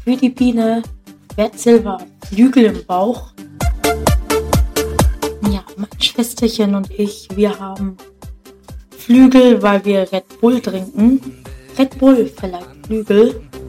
Für die Biene Bert Silber, Flügel im Bauch. Ja, mein Schwesterchen und ich, wir haben Flügel, weil wir Red Bull trinken. Red Bull verleiht Flügel.